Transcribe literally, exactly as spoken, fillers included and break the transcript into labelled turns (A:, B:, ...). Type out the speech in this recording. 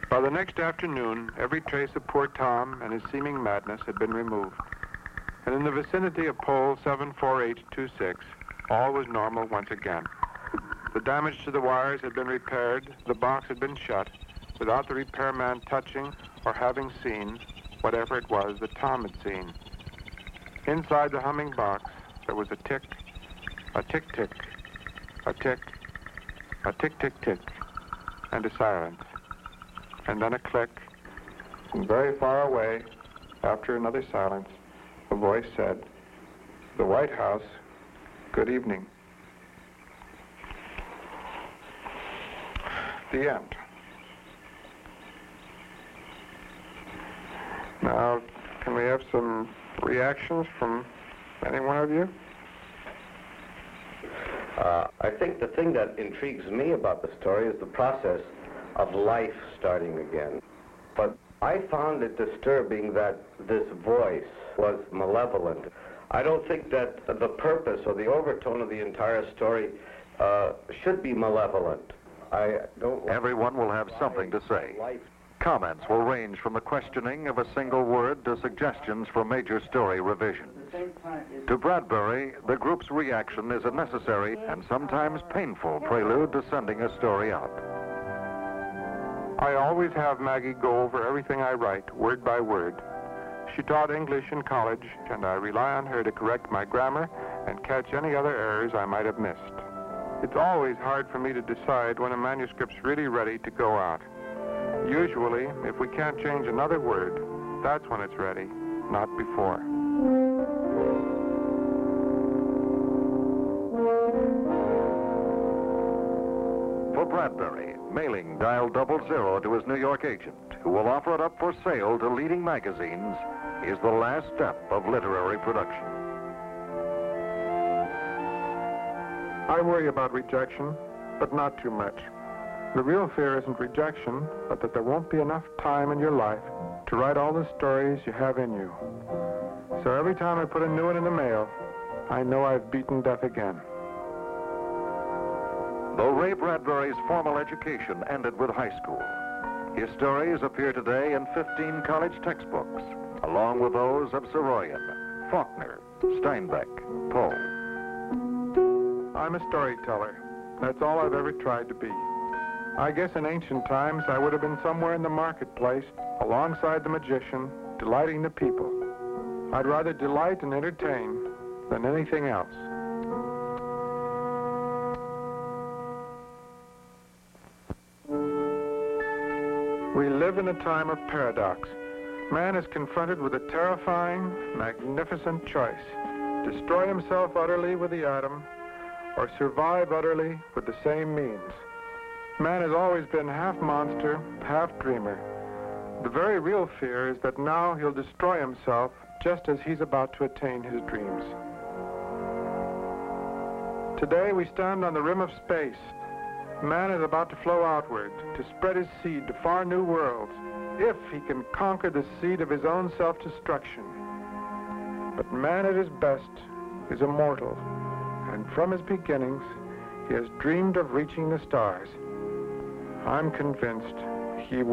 A: By the next afternoon, every trace of poor Tom and his seeming madness had been removed. And in the vicinity of pole seven four eight two six, all was normal once again. The damage to the wires had been repaired, the box had been shut, without the repairman touching or having seen whatever it was that Tom had seen. Inside the humming box, there was a tick, a tick-tick, a tick, a tick-tick-tick, and a silence. And then a click, and very far away, after another silence, a voice said, "The White House, good evening." The end. Now, can we have some reactions from any one of you?
B: Uh, I think the thing that intrigues me about the story is the process of life starting again. But I found it disturbing that this voice was malevolent. I don't think that the purpose or the overtone of the entire story uh, should be malevolent. I don't.
C: Everyone will have something to say. Comments will range from the questioning of a single word to suggestions for major story revision. To Bradbury, the group's reaction is a necessary and sometimes painful prelude to sending a story out.
A: I always have Maggie go over everything I write, word by word. She taught English in college, and I rely on her to correct my grammar and catch any other errors I might have missed. It's always hard for me to decide when a manuscript's really ready to go out. Usually, if we can't change another word, that's when it's ready, not before.
C: For Bradbury, mailing dial double zero to his New York agent, who will offer it up for sale to leading magazines, is the last step of literary production.
A: I worry about rejection, but not too much. The real fear isn't rejection, but that there won't be enough time in your life to write all the stories you have in you. So every time I put a new one in the mail, I know I've beaten death again.
C: Though Ray Bradbury's formal education ended with high school, his stories appear today in fifteen college textbooks, along with those of Saroyan, Faulkner, Steinbeck, Poe.
A: I'm a storyteller. That's all I've ever tried to be. I guess in ancient times I would have been somewhere in the marketplace, alongside the magician, delighting the people. I'd rather delight and entertain than anything else. We live in a time of paradox. Man is confronted with a terrifying, magnificent choice: destroy himself utterly with the atom, or survive utterly with the same means. Man has always been half monster, half dreamer. The very real fear is that now he'll destroy himself just as he's about to attain his dreams. Today we stand on the rim of space. Man is about to flow outward, to spread his seed to far new worlds, if he can conquer the seed of his own self-destruction. But man at his best is immortal, and from his beginnings, he has dreamed of reaching the stars. I'm convinced he will.